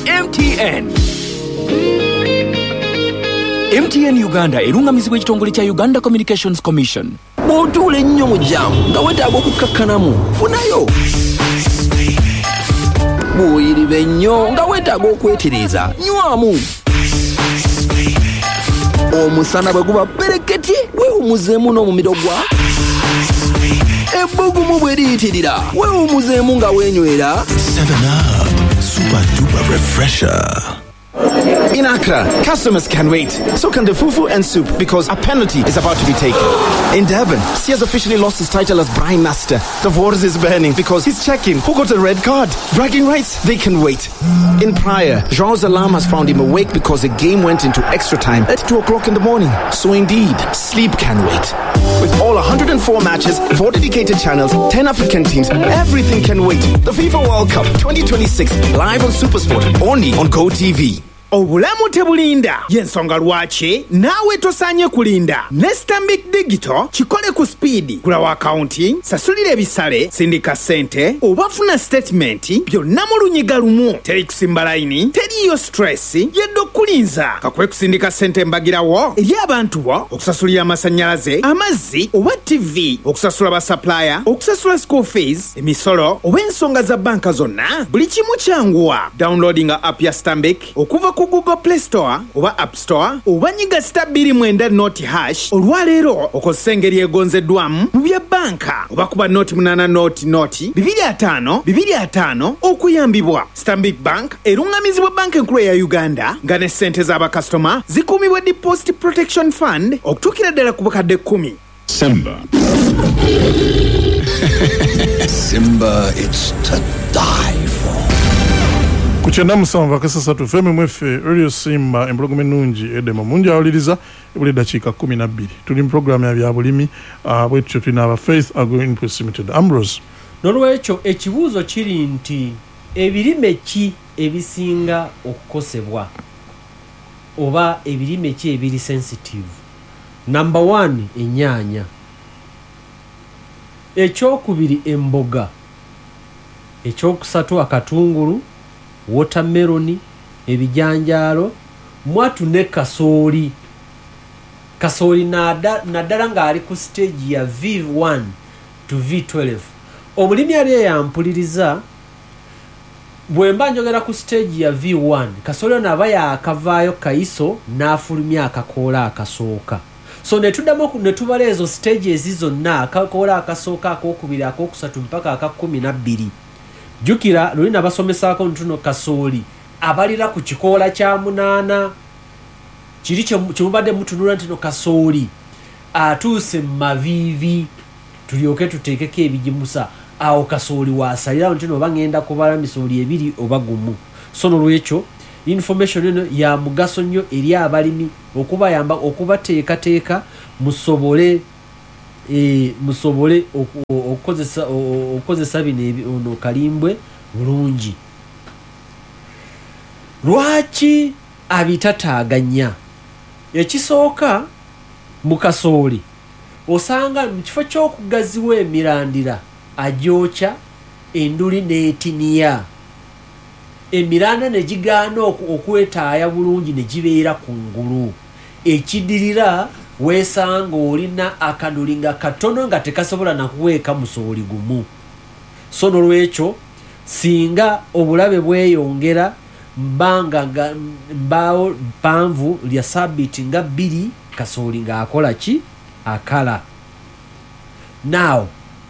MTN. MTN Uganda erungamizibwa ekitongole kya Uganda Communications Commission. Bw'otuula ennyo mu jjaamu nga weetaaga okukakkanamu, funayo. Bw'oyiriba ennyo nga weetaaga okwetereeza, nywamu. Omusana bwe guba bereketye, weewumuzeemu n'omumiro gwa. Ebbugumu bwe liyitirira, weewumuzeemu nga weenywera. 7up, super duper refresher. In Accra, customers can wait. So can the fufu and soup because a penalty is about to be taken. In Durban, he has officially lost his title as Brine Master. The waters is burning because he's checking who got a red card. Bragging rights, they can wait. In Praia, João's alarm has found him awake because the game went into extra time at 2 o'clock in the morning. So indeed, sleep can wait. With all 104 matches, 4 dedicated channels, 10 African teams, everything can wait. The FIFA World Cup 2026 live on SuperSport, only on GoTV. Obulamu tebulinda yensonga lwaki naawe tosaanye kulinda ne Stanbic Digital kikole ku speed. Gulawo accounting, sasulira ebisale, sindika ssente, obafuna statement, byonna mu lunyiga lumu. Teri kusimba layini, teriyo stress, yedde okulinza. Kakwe kusindika ssente mbagirawo eri abantu bo, okusasulira amasannyalaze, amazzi oba TV, okusasula ba supplier, okusasula school fees, emisolo oba ensonga za banka zonna. Buli kimu kyanguwa. Downloading app ya Stanbic okuva ku Google Play Store oba App Store oba nyiga *2 noti hash. Olwaleero okozesa engeri egonzeddwamu mu bya banka oba kuba noti 8 noti 25 okuyambibwa. Stanbic Bank erungamizibwa banka enkulu ya Uganda nga ne ssente z'abakasitoma zikuumibwa Deposit Protection Fund okutuukira ddala ku bukadde 10. Simba. Simba, it's to die for. Kuchenda musanva kasasatu feme mwefe Radio Simba embulogome nungi edema mungi awuliriza ebuli dakiika 12 tuli mu program ya byabulimi bwetyo tulina aba Faith Agro Inputs Limited. Ambrose nolwekyo ekibuuzo kiri nti ebirime ki ebisinga okukosebwa oba ebirime ki ebiri sensitive? Number 1 ennyanya, ekyokubiri emboga, ekyokusatu akatungulu, watermelon, ebijanjaalo, mwatu ne kasooli. Kasooli naddala nga ali ku stage ya V1 to V12. Omulimi ali yampuliriza bwemba njogera ku stage ya V1 kasooli ono aba yakavaayo kaiso n'afulumya akakoola akasooka. So netubala ezo stages zonna, akakoola akasooka, akokubiri, akokusatu mpaka aka12. Jukira lulina basomesaako ntuno kasooli abalira ku kikoola kya 8 kiri kyemubadde mutunula ntino kasooli atuuse mu maviivi tulyoke tuteekeko ebigimusa awo kasooli waasalirawo ntino oba ngenda kubala misooli 2 oba gumu. So nolwekyo information eno ya mugaso nnyo eri abalimi okubayamba okubateekateeka musobole okozesa bino ono kalimbwe bulungi. Lwaki abitataaganya? Ekisooka mu kasooli osanga mu kifo ky'okugaziwa emirandira agyokya enduli n'etiniya, emiranda ne gigaana okwetaaya bulungi ne gibeera ku ngulu. Ekidirira weesanga olina akaduli nga katono nga tekasobola nakuweeka musooli gumu. So nolwekyo singa obulabe bweyongera mbaawo mpanvu lya sabiti nga 2 kasooli nga akola ki akala. Now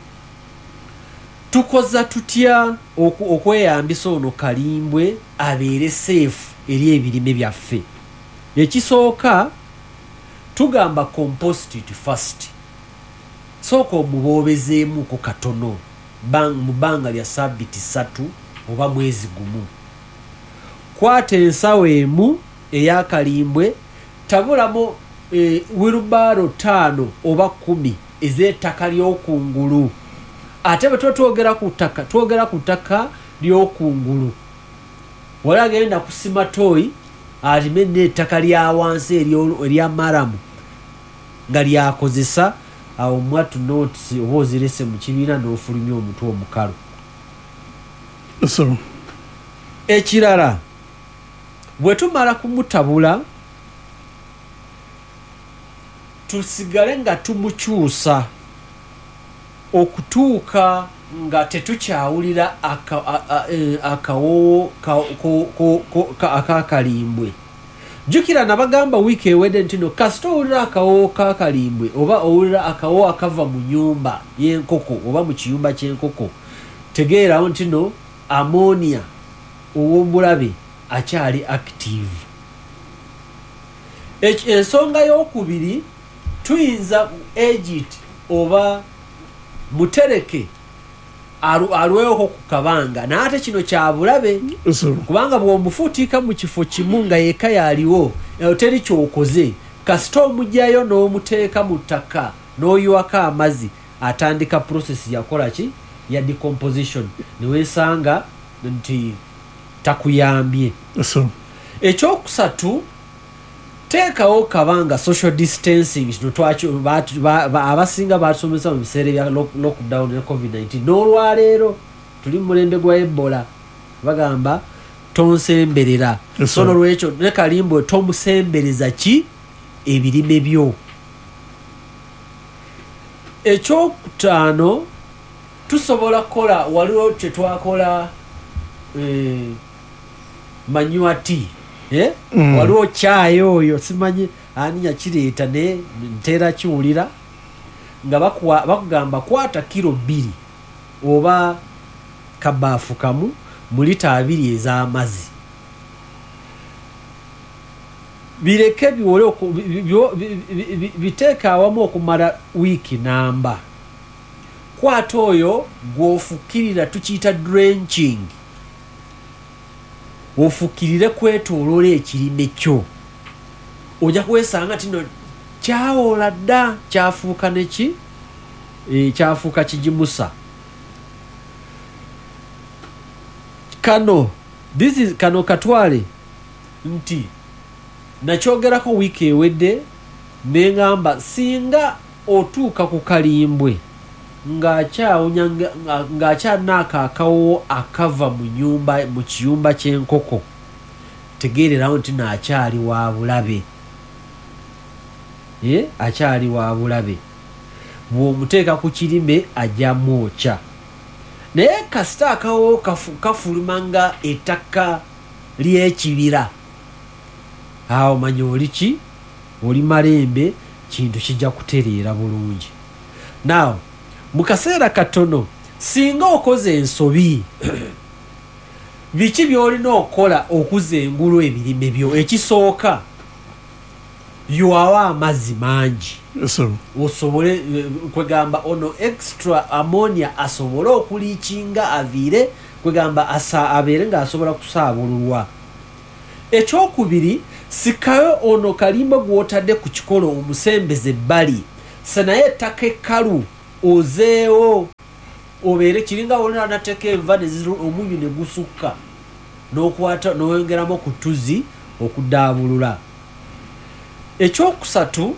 tukoza tutya okweyambisa ono kalimbwe abeere safe eri ebirime byaffe? Ekisooka tugamba compost it first. Soko mubobezeemu ku katono mu bbanga lya sabiti 3 oba mwezi gumu. Kwata ensawo emu eyakalimbwe, tabulamu wilubaro 5 oba 10 ez'ettaka ly'okungulu. Ate bwe twogera ku ttaka ly'okungulu, wali agenda kusima toyi alime n'ettaka lya wansi erya maramu nga lyakozesa awo mwatu notisi oba ozirese mu kibiina n'ofulumya omutwe omukalu. So ekirala bwe tumala kumutabula tusigale nga tumukyusa okutuuka nga tetukyawulira akawoowo akakalimbwe. Jukira nabagamba wiiki ewedde ntino kasita owulira akawoowo kakalimbwe oba owulira akawoowo akava mu nyumba y'enkoko oba mu kiyumba ky'enkoko, tegeerawo ntino ammonia ow'omulabe akyali active. Ensonga y'okubiri tuyinza agit oba mutereke alwewoko ku kabanga naye ate kino kya bulabe kubanga bw'omufuutiika mu kifo kimu nga yeeka yaliwo teri kyokoze kasita omugyayo n'omuteeka mu ttaka n'oyiwako amazzi atandika process yakola ki ya decomposition niweesanga nti takuyambye. Ekyokusatu teekawo kabanga social distancing kino abasinga batusomesa mu biseera bya lockdown ne covid-19 n'olwaleero tuli mu mulembe gwa Ebola bagamba tonsemberera so n'olwekyo ne kalimbwe tomusembereza ki ebirime byo. Ekyokutaano tusobola kukola waliwo kyetwakola manure tea waliwo kyayo oyo simanyi ani yakireeta ne nteera kiwulira nga bakugamba kwata kilo 2 oba kabaafu kamu mu lita 2 ez'amazzi bireke biwole biteeka awamu okumala wiiki namba. Kwata oyo gw'ofukirira tukiyita drenching ofukirire kwetooloola ekirime kyo ojja kwesanga tino kyawola dda kyafuuka neki kyafuuka kigimusa. Kano katwale nti nakyogerako wiiki ewedde neŋŋamba singa otuuka ku kalimbwe ng'akyalina akaakawo akava mu kiyumba ky'enkoko tegeererawo nti naakyali wa bulabe. Akyali wa bulabe bw'omuteeka ku kirime ajja mwokya naye kasita akawo kafuluma nga ettaka ly'ekibira awo manya oli ki oli malembe kintu kijja kutereera bulungi. Now mu kaseera katono singa okoze ensobi biki by'olina okukola okuzengula ebirime byo? Ekisooka yuwawo amazzi mangi osobole kwegamba ono extra ammonia asobole okuliikinga aviire kwegamba abeere ng'asobola kusaabululwa. Ekyokubiri sikayo ono kalimba gw'otadde ku kikolo omusembeze ebbali senaye ettaka ekkalu ozeewo obeere kiringa wona nateeka enva omunyu ne gusukka n'okwata n'oyongeramu ku tuzzi okuddaabulula. Ekyokusatu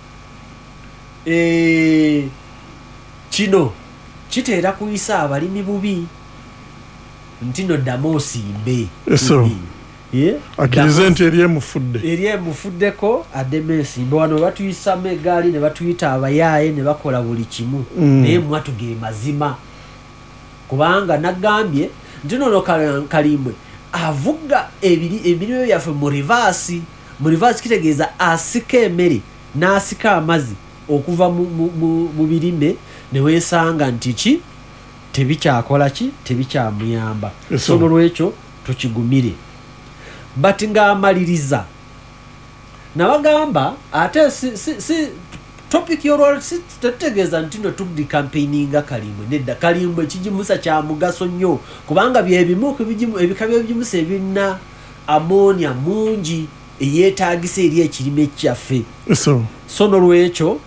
kino kiteera kuyisa abalimi bubi nti no ddamu osimbe akirize nti eryemufuddeko addemu ensimbe. Wano batuyisamu egaali ne batuyita abayaaye ne bakola buli kimu naye mwatu ge mazima kubanga nagambye nti nono kalimbwe avuga ebirime byaffe mu reverse kitegeeza asika emmere n'asika amazzi okuva mu birime ne weesanga nti ki tebikyakola ki tebikyamuyamba. So n'olwekyo tukigumire. But ng'amaliriza nabagamba ate si topic y'olwaliro tetutegeeza nti no tuli campaigninga kalimbwe nedda. Kalimbwe ekigimusa kya mugaso nnyo kubanga byebimu ebika by'ebigimusa ebirina ammonia mungi eyeetaagisa eri ekirime kyaffe. So n'olwekyo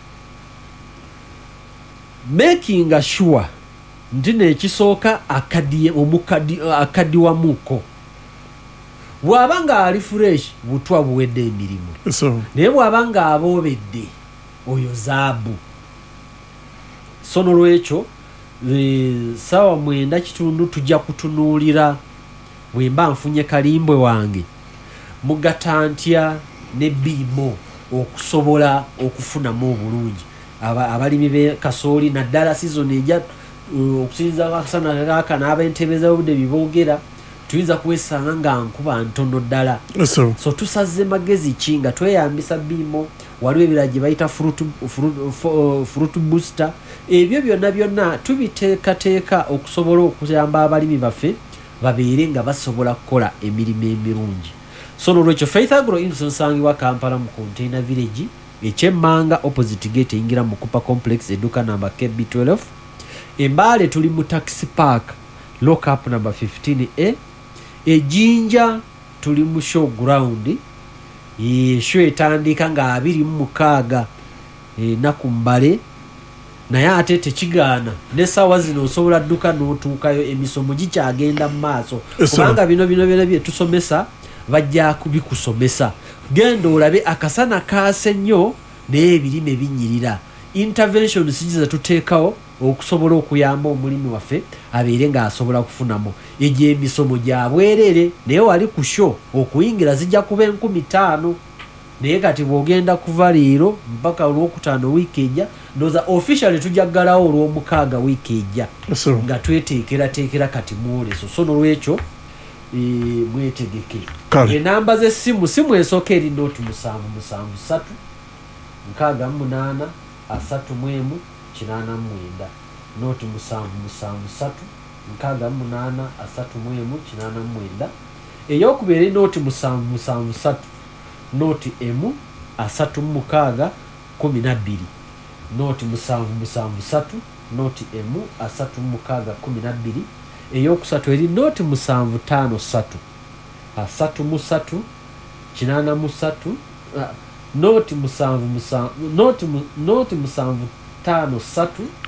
making sure nti n'ekisooka akaddiwamuko bw'aba nga ali fresh butwa buwedde emirimu naye bw'aba nga aboobedde oyo zaabu. So n'olwekyo ssaawa 9 tujja kutunuulira bwe mba nfunye kalimbwe wange mugatantya ne BMO okusobola okufunamu obulungi abalimi be kasooli naddala season ejja okusinza akasana kaka n'ab'entebe z'obudde bibogera tuyinza kuwesanga nga nkuba ntono ddala so tusaze magezi ki nga tweyambisa BMO waliwo ebirala gye bayita fruit booster ebyo byonna tubiteekateeka okusobola okuyamba abalimi baffe babeere nga basobola kukola emirimu emirungi. So n'olwekyo Faith Agro nsangibwa Kampala mu Container Village ekyemmanga opposite gate eyingira mu Cooper Complex edduka namba KB12. Embale tuli mu Taxi Park lock up number 15A. Ejinja tuli mu showground show etandika nga 26 nakumbale naye ate tekigaana n'essaawa zino osobola dduka n'otuukayo emisomo gikyagenda mu maaso kubanga bino bye tusomesa bajja kubikusomesa. Genda olabe akasana kaase nnyo naye ebirime binyirira. Intervention sigiza tuteekawo okusobola okuyamba omulimi waffe abeere ng'asobola kufunamu egyo emisomo gya bwerere naye wali ku show okuyingira zijja kuba 50,000 naye kati bw'ogenda kuva leero mpaka olwokutaano wiiki ejja ndowooza officially tujaggalawo olw'omukaaga wiiki ejja nga tweteekerateekera kati mwoleso. So n'olwekyo mwetegeke enamba z'essimu esooka eri nooti 773 68 31 89 nooti 773 68 31 89 ey'okubiri nooti 773 nooti emu 36 12 nooti 773 nooti emu 36 12 ey'okusatu eri nooti 753 33 83 nooti 753 nooti 753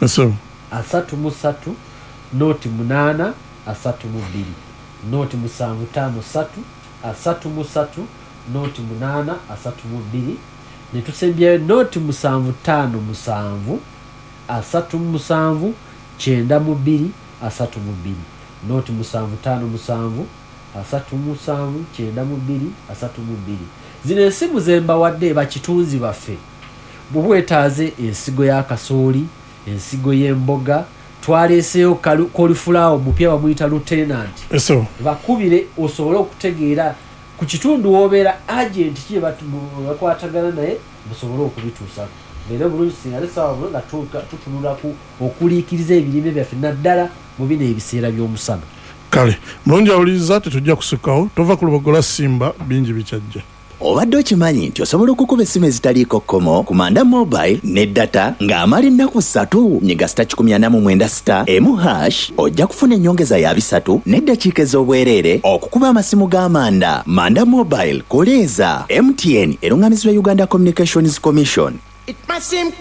33 nooti 8 32 nooti 753 33 nooti 8 32 ne tusembyayo nooti 757 37 92 32 nooti 757 37 92 32. Zino ensimu zembawadde bakitunzi baffe bwetaaze ensigo ya kasooli ensigo y'emboga twaleeseyo cauliflower mupya bamuyita lieutenant bakubire osobole okutegeera ku kitundu woobeera agent ki bakwatagana naye musobole okubituusako era bulungi singa lesaawa bulo nga tutunula ku okuliikiriza ebirime byaffe naddala mu bino ebiseera by'omusana. Kale mulungi awuliriza tetujja kusikawo tova ku lubogola Simba bingi bikyajja. Obadde okimanyi nti osobola okukuba essimu ezitaliiko kkomo ku Manda Mobile ne data ng'amala ennaku 3 nyiga *186 ojja kufuna ennyongeza ya 3 n'eddakiika ez'obwereere okukuba amasimu g'Amanda. Manda Mobile koleeza MTN erungamizibwa Uganda Communications Commission. It might seem